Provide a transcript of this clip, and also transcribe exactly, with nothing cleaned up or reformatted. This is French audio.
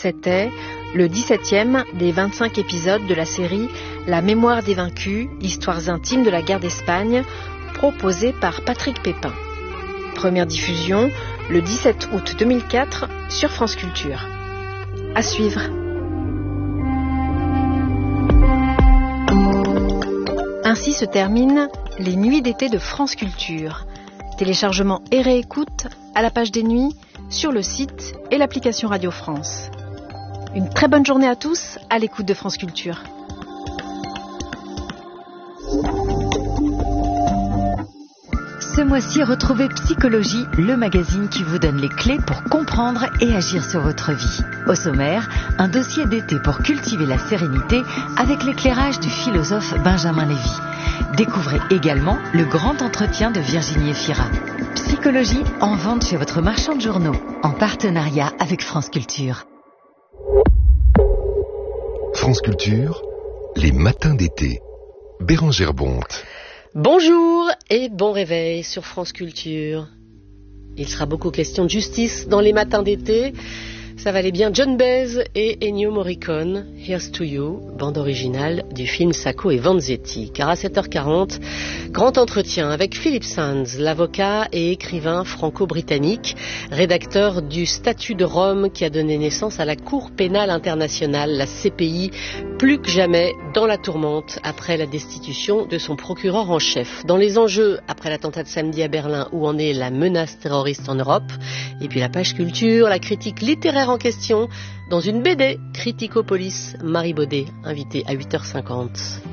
C'était le dix-septième des vingt-cinq épisodes de la série La mémoire des vaincus, histoires intimes de la guerre d'Espagne, proposée par Patrick Pépin. Première diffusion le dix-sept août deux mille quatre sur France Culture. À suivre. Ainsi se terminent les nuits d'été de France Culture. Téléchargement et réécoute à la page des nuits, sur le site et l'application Radio France. Une très bonne journée à tous à l'écoute de France Culture. Ce mois-ci, retrouvez Psychologie, le magazine qui vous donne les clés pour comprendre et agir sur votre vie. Au sommaire, un dossier d'été pour cultiver la sérénité avec l'éclairage du philosophe Benjamin Lévy. Découvrez également le grand entretien de Virginie Efira. Psychologie en vente chez votre marchand de journaux, en partenariat avec France Culture. France Culture, les matins d'été. Bérangère Bonte. Bonjour et bon réveil sur France Culture. Il sera beaucoup question de justice dans les matins d'été. Ça valait bien John Baez et Ennio Morricone, Here's to You, bande originale du film Sacco et Vanzetti. Car à sept heures quarante, grand entretien avec Philippe Sands, l'avocat et écrivain franco-britannique, rédacteur du Statut de Rome qui a donné naissance à la Cour pénale internationale, la C P I, plus que jamais dans la tourmente après la destitution de son procureur en chef. Dans les enjeux, après l'attentat de samedi à Berlin, où en est la menace terroriste en Europe, et puis la page culture, la critique littéraire en question, dans une B D, Criticopolis, Marie Baudet, invitée à huit heures cinquante.